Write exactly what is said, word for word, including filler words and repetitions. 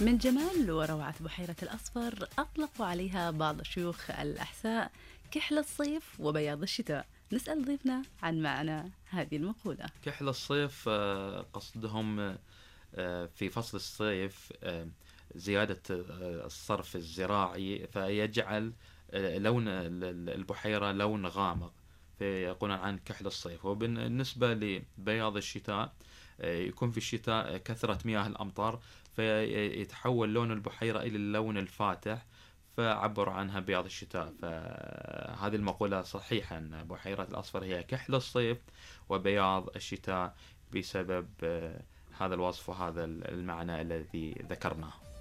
من جمال وروعة بحيرة الأصفر أطلقوا عليها بعض شيوخ الأحساء كحل الصيف وبياض الشتاء. نسأل ضيفنا عن معنى هذه المقولة. كحل الصيف آه، قصدهم آه، في فصل الصيف آه، زيادة آه، الصرف الزراعي، فيجعل آه، لون ال- البحيرة لون غامق، فيقولون عن كحل الصيف. وبالنسبة لبياض الشتاء، آه، يكون في الشتاء كثرة مياه الأمطار، فيتحول لون البحيرة إلى اللون الفاتح، فعبروا عنها بياض الشتاء. فهذه المقولة صحيحة أن بحيرة الأصفر هي كحل الصيف وبياض الشتاء، بسبب آه، هذا الوصف وهذا المعنى الذي ذكرناه.